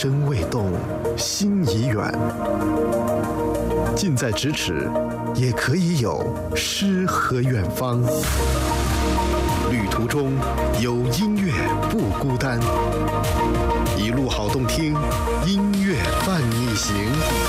身未动，心已远。近在咫尺，也可以有诗和远方。旅途中有音乐不孤单，一路好动听，音乐伴你行。